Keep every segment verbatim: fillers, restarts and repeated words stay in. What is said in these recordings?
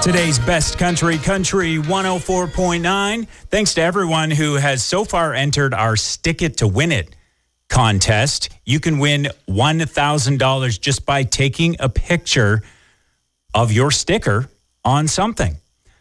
Today's Best Country, Country one oh four point nine. Thanks to everyone who has so far entered our Stick It to Win It contest. You can win one thousand dollars just by taking a picture of your sticker on something.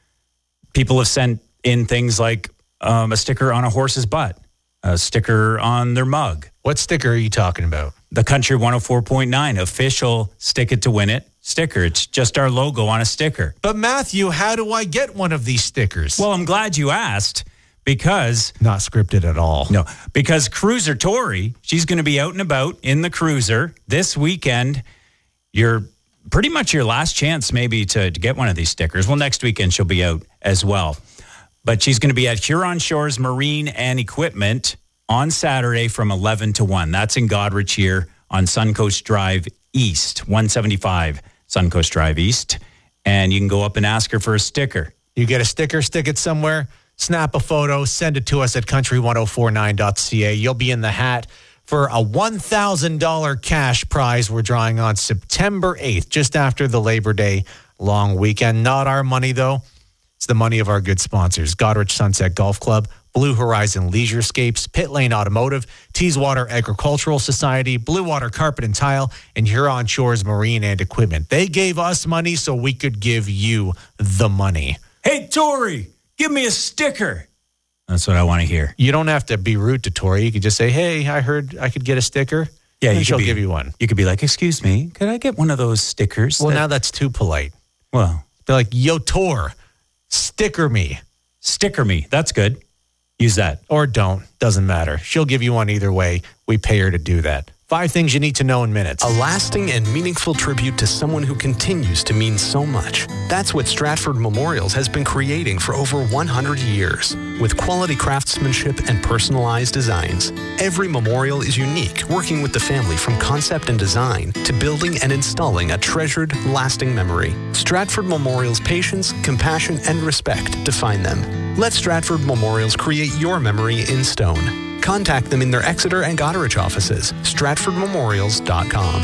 People have sent in things like um, a sticker on a horse's butt, a sticker on their mug. What sticker are you talking about? The Country one oh four point nine official Stick It to Win It sticker. It's just our logo on a sticker. But Matthew, how do I get one of these stickers? Well, I'm glad you asked because... Not scripted at all. No, because Cruiser Tori, she's going to be out and about in the Cruiser this weekend. You're pretty much your last chance maybe to, to get one of these stickers. Well, next weekend she'll be out as well. But she's going to be at Huron Shores Marine and Equipment on Saturday from eleven to one. That's in Goderich here on Suncoast Drive East, one seventy-five Suncoast Drive East. And you can go up and ask her for a sticker. You get a sticker, stick it somewhere, snap a photo, send it to us at country one oh four nine dot c a. You'll be in the hat for a one thousand dollars cash prize we're drawing on September eighth, just after the Labor Day long weekend. Not our money, though. It's the money of our good sponsors, Goderich Sunset Golf Club, Blue Horizon Leisurescapes, Pit Lane Automotive, Teeswater Agricultural Society, Blue Water Carpet and Tile, and Huron Shores Marine and Equipment. They gave us money so we could give you the money. Hey, Tori, give me a sticker. That's what I want to hear. You don't have to be rude to Tori. You could just say, hey, I heard I could get a sticker. Yeah, and you she'll could be, give you one. You could be like, excuse me, could I get one of those stickers? Well, that- now that's too polite. Well, Be like, yo, Tor, sticker me. sticker me. That's good. Use that. Or don't. Doesn't matter. She'll give you one either way. We pay her to do that. Five things you need to know in minutes. A lasting and meaningful tribute to someone who continues to mean so much. That's what Stratford Memorials has been creating for over one hundred years. With quality craftsmanship and personalized designs, every memorial is unique, working with the family from concept and design to building and installing a treasured, lasting memory. Stratford Memorials' patience, compassion, and respect define them. Let Stratford Memorials create your memory in stone. Contact them in their Exeter and Goderich offices. stratford memorials dot com.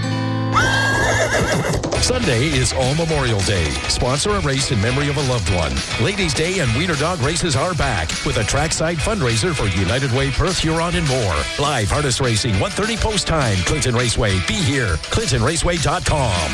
Sunday is All Memorial Day. Sponsor a race in memory of a loved one. Ladies' Day and Wiener Dog races are back with a trackside fundraiser for United Way, Perth, Huron, and more. Live harness racing, one thirty post time. Clinton Raceway. Be here. clinton raceway dot com.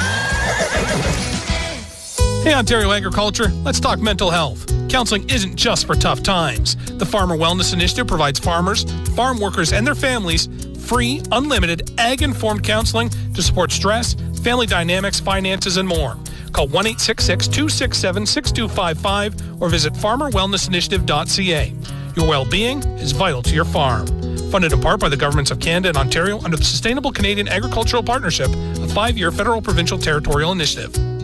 Hey, Ontario Agriculture, let's talk mental health. Counseling isn't just for tough times. The Farmer Wellness Initiative provides farmers, farm workers, and their families free, unlimited, ag-informed counseling to support stress, family dynamics, finances, and more. Call one eight six six, two six seven, six two five five or visit farmer wellness initiative dot c a. Your well-being is vital to your farm. Funded in part by the governments of Canada and Ontario under the Sustainable Canadian Agricultural Partnership, a five-year federal provincial territorial initiative.